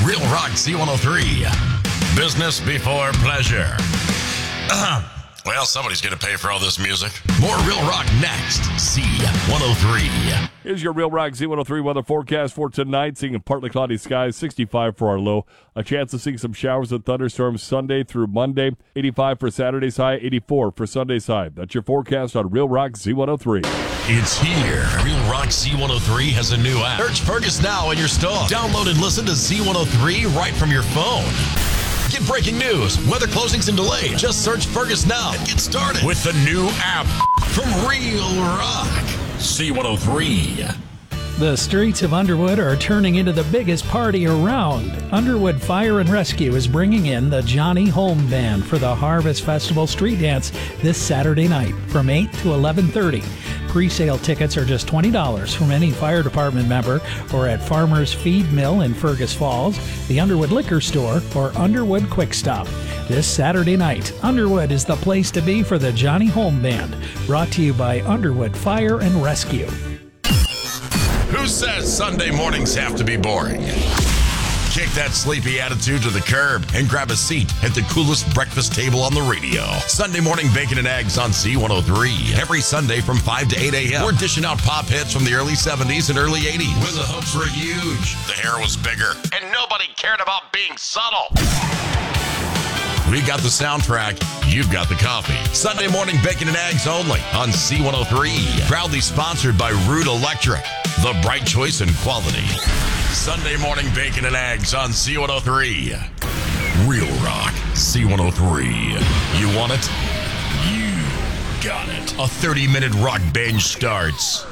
Real Rock Z103. Business before pleasure. Well, somebody's going to pay for all this music. More Real Rock next. Z103. Here's your Real Rock Z103 weather forecast for tonight. Seeing partly cloudy skies, 65 for our low. A chance of seeing some showers and thunderstorms Sunday through Monday. 85 for Saturday's high, 84 for Sunday's high. That's your forecast on Real Rock Z103. It's here. Real Rock Z103 has a new app. Search Fergus now in your store. Download and listen to Z103 right from your phone. Get breaking news, weather closings and delays. Just search Fergus now and get started with the new app from Real Rock Z103. The streets of Underwood are turning into the biggest party around. Underwood Fire and Rescue is bringing in the Johnny Holm Band for the Harvest Festival Street Dance this Saturday night from 8 to 11:30. Pre-sale tickets are just $20 from any fire department member or at Farmer's Feed Mill in Fergus Falls, the Underwood Liquor Store, or Underwood Quick Stop. This Saturday night, Underwood is the place to be for the Johnny Holm Band, brought to you by Underwood Fire and Rescue. Who says Sunday mornings have to be boring? Kick that sleepy attitude to the curb and grab a seat at the coolest breakfast table on the radio. Sunday morning bacon and eggs on Z103. Every Sunday from 5 to 8 a.m. We're dishing out pop hits from the early 70s and early 80s. When the hooks were huge, the hair was bigger, and nobody cared about being subtle. We got the soundtrack, you've got the coffee. Sunday morning bacon and eggs only on Z103. Proudly sponsored by Root Electric, the bright choice in quality. Sunday morning bacon and eggs on Z103. Real Rock Z103. You want it? You got it. A 30-minute rock binge starts